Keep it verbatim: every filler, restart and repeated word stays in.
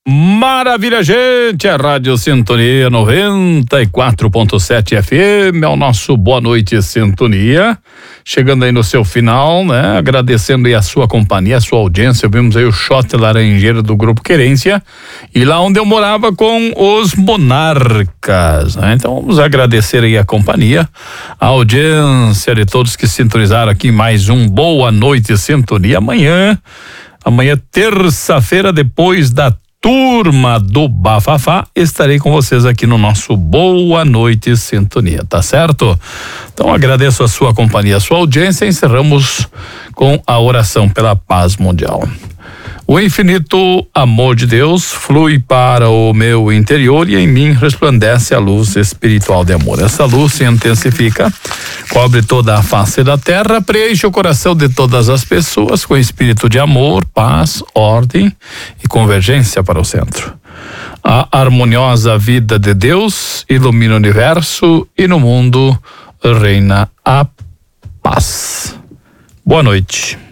Maravilha, gente, a Rádio Sintonia noventa e quatro ponto sete F M, é o nosso Boa Noite Sintonia, chegando aí no seu final, né? Agradecendo aí a sua companhia, a sua audiência. Vimos aí o shot laranjeiro do Grupo Querência e lá onde eu morava com os Monarcas, né? Então vamos agradecer aí a companhia, a audiência de todos que sintonizaram aqui mais um Boa Noite Sintonia. Amanhã, amanhã terça-feira, depois da Turma do Bafafá, estarei com vocês aqui no nosso Boa Noite Sintonia, tá certo? Então agradeço a sua companhia, a sua audiência. Encerramos com a oração pela paz mundial. O infinito amor de Deus flui para o meu interior e em mim resplandece a luz espiritual de amor. Essa luz se intensifica, cobre toda a face da terra, preenche o coração de todas as pessoas com espírito de amor, paz, ordem e convergência para o centro. A harmoniosa vida de Deus ilumina o universo e no mundo reina a paz. Boa noite.